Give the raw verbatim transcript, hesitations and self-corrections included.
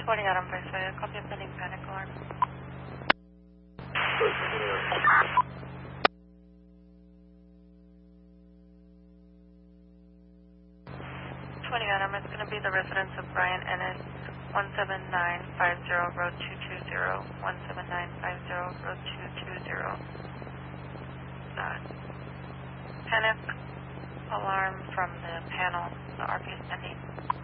twenty Adam Vice, copy of pending panic alarm. twenty Adam, it's going to be the residence of Brian Ennis, one seven nine five zero road two two zero, one seven nine five zero road two two zero. Uh, panic alarm from the panel, the R P is pending.